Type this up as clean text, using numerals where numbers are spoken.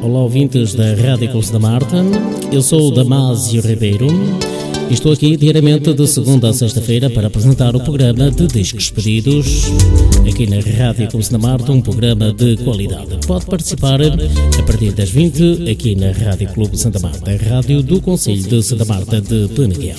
Olá, ouvintes da Rádio Clube Santa Marta. Eu sou o Damásio Ribeiro e estou aqui diariamente de segunda a sexta-feira para apresentar o programa de discos pedidos aqui na Rádio Clube Santa Marta, um programa de qualidade. Pode participar a partir das 20 aqui na Rádio Clube Santa Marta, a rádio do Concelho de Santa Marta de Peneguel.